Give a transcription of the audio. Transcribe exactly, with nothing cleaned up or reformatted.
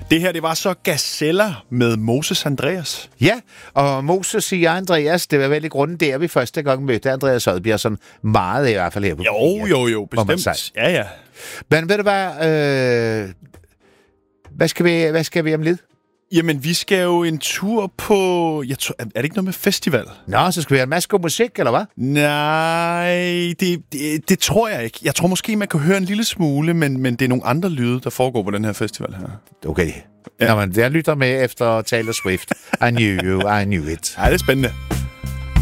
Det her, det var så Gazeller med Moses Andreas. Ja, og Moses siger Andreas, det var vel i grunden der, vi første gang mødte Andreas Odbjerg, sådan meget i hvert fald her på Jo, jo, jo, bestemt. Ja, ja. Men ved du hvad, øh, hvad, skal vi, hvad skal vi om lidt? Jamen, vi skal jo en tur på... Jeg tror, er det ikke noget med festival? Nå, så skal vi have en masse god musik, eller hvad? Nej, det, det, det tror jeg ikke. Jeg tror måske, man kan høre en lille smule, men, men det er nogle andre lyde, der foregår på den her festival her. Okay. Ja. Nå, men jeg lytter med efter Taylor Swift. I knew you, I knew it. Ja, det er spændende.